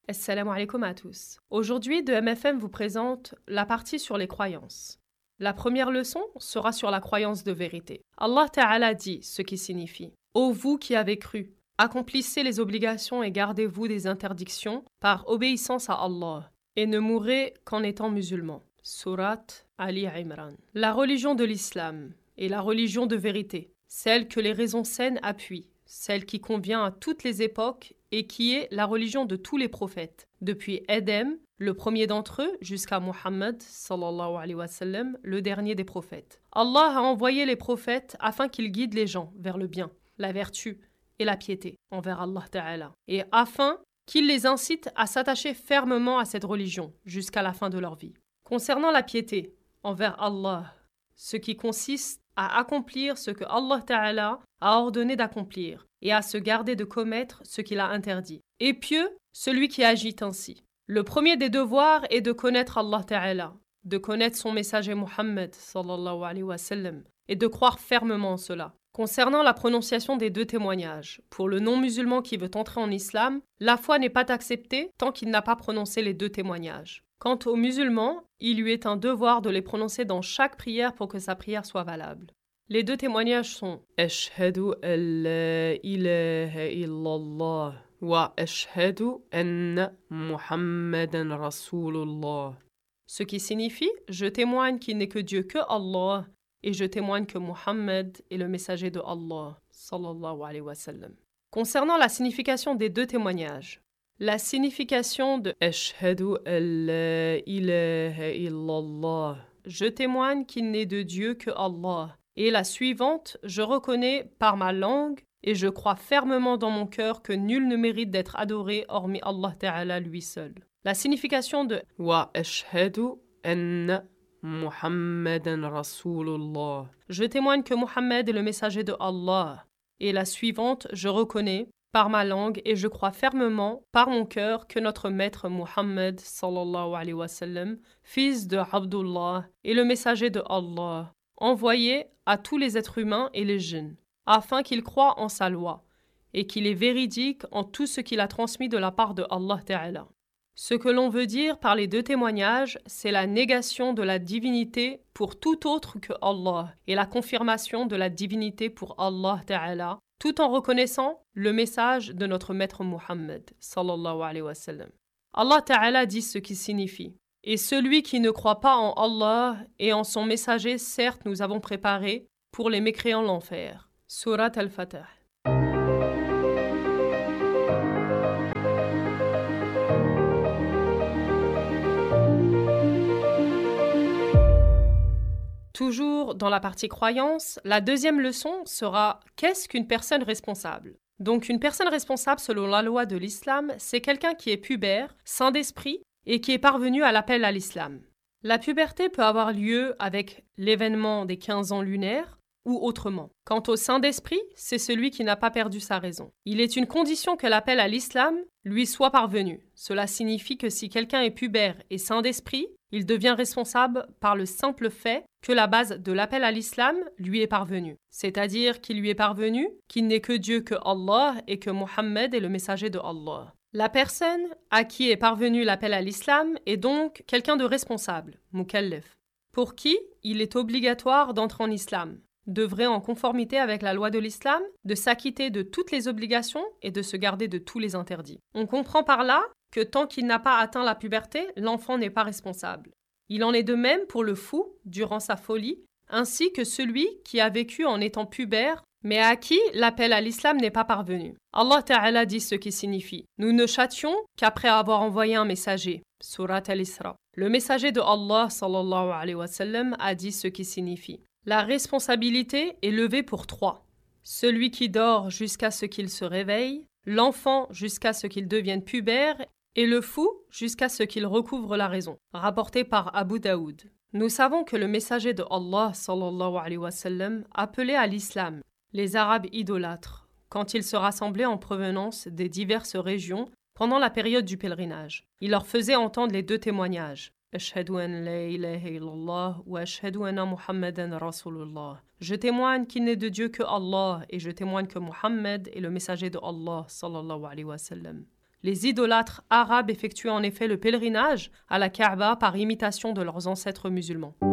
Assalamu alaikum à tous. Aujourd'hui, de MFM vous présente la partie sur les croyances. La première leçon sera sur la croyance de vérité. Allah Ta'ala dit ce qui signifie « Ô vous qui avez cru, accomplissez les obligations et gardez-vous des interdictions par obéissance à Allah, et ne mourrez qu'en étant musulmans. » Surat Ali Imran. La religion de l'islam est la religion de vérité, celle que les raisons saines appuient, celle qui convient à toutes les époques et qui est la religion de tous les prophètes, depuis Adam, le premier d'entre eux, jusqu'à Muhammad, sallallahu alayhi wa sallam, le dernier des prophètes. Allah a envoyé les prophètes afin qu'ils guident les gens vers le bien, la vertu et la piété envers Allah Ta'ala, et afin qu'ils les incitent à s'attacher fermement à cette religion jusqu'à la fin de leur vie. Concernant la piété envers Allah, ce qui consiste à accomplir ce que Allah Ta'ala a ordonné d'accomplir et à se garder de commettre ce qu'il a interdit. Et pieux, celui qui agit ainsi. Le premier des devoirs est de connaître Allah Ta'ala, de connaître son messager Muhammad sallallahu alayhi wa sallam, et de croire fermement en cela. Concernant la prononciation des deux témoignages, pour le non-musulman qui veut entrer en islam, la foi n'est pas acceptée tant qu'il n'a pas prononcé les deux témoignages. Quant aux musulmans, il lui est un devoir de les prononcer dans chaque prière pour que sa prière soit valable. Les deux témoignages sont « Ashhadu an la ilaha illallah wa ashhadu anna Muhammadan Rasulullah » ce qui signifie « Je témoigne qu'il n'est que Dieu que Allah et je témoigne que Muhammad est le messager de Allah sallallahu alayhi wa sallam ». Concernant la signification des deux témoignages, la signification de « Ashhadu an la ilaha illallah » je témoigne qu'il n'est de Dieu que Allah. Et la suivante, je reconnais par ma langue et je crois fermement dans mon cœur que nul ne mérite d'être adoré hormis Allah Ta'ala lui seul. La signification de Wa ashhadu anna Muhammadan Rasulullah. Je témoigne que Muhammad est le messager de Allah. Et la suivante, je reconnais par ma langue et je crois fermement par mon cœur que notre maître Muhammad sallallahu alayhi wa sallam, fils de Abdullah, est le messager de Allah, envoyé à tous les êtres humains et les djinns, afin qu'ils croient en sa loi, et qu'il est véridique en tout ce qu'il a transmis de la part de Allah Ta'ala. Ce que l'on veut dire par les deux témoignages, c'est la négation de la divinité pour tout autre que Allah, et la confirmation de la divinité pour Allah Ta'ala, tout en reconnaissant le message de notre maître Muhammad, sallallahu alayhi wa sallam. Allah Ta'ala dit ce qui signifie. Et celui qui ne croit pas en Allah et en son messager, certes, nous avons préparé pour les mécréants l'enfer. Surat Al-Fatah. Toujours dans la partie croyance, la deuxième leçon sera « Qu'est-ce qu'une personne responsable ?» Donc une personne responsable selon la loi de l'islam, c'est quelqu'un qui est pubère, sain d'esprit, et qui est parvenu à l'appel à l'islam. La puberté peut avoir lieu avec l'événement des 15 ans lunaires ou autrement. Quant au saint d'esprit, c'est celui qui n'a pas perdu sa raison. Il est une condition que l'appel à l'islam lui soit parvenu. Cela signifie que si quelqu'un est pubère et saint d'esprit, il devient responsable par le simple fait que la base de l'appel à l'islam lui est parvenue. C'est-à-dire qu'il lui est parvenu qu'il n'est que Dieu que Allah et que Muhammad est le messager de Allah. La personne à qui est parvenu l'appel à l'islam est donc quelqu'un de responsable, mukallaf, pour qui il est obligatoire d'entrer en islam, d'œuvrer en conformité avec la loi de l'islam, de s'acquitter de toutes les obligations et de se garder de tous les interdits. On comprend par là que tant qu'il n'a pas atteint la puberté, l'enfant n'est pas responsable. Il en est de même pour le fou durant sa folie, ainsi que celui qui a vécu en étant pubère mais à qui l'appel à l'islam n'est pas parvenu. Allah Ta'ala dit ce qui signifie « Nous ne châtions qu'après avoir envoyé un messager » Surat Al-Isra. Le messager de Allah sallallahu alayhi wa sallam a dit ce qui signifie « La responsabilité est levée pour trois. Celui qui dort jusqu'à ce qu'il se réveille, l'enfant jusqu'à ce qu'il devienne pubère et le fou jusqu'à ce qu'il recouvre la raison. » Rapporté par Abu Daoud. Nous savons que le messager de Allah sallallahu alayhi wa sallam appelait à l'islam les Arabes idolâtres, quand ils se rassemblaient en provenance des diverses régions pendant la période du pèlerinage. Il leur faisait entendre les deux témoignages. Ashhadu an la ilaha illallah wa ashhadu anna Muhammadan Rasulullah. Je témoigne qu'il n'est de Dieu que Allah et je témoigne que Muhammad est le messager de Allah sallallahu alayhi wa sallam. Les idolâtres arabes effectuaient en effet le pèlerinage à la Kaaba par imitation de leurs ancêtres musulmans.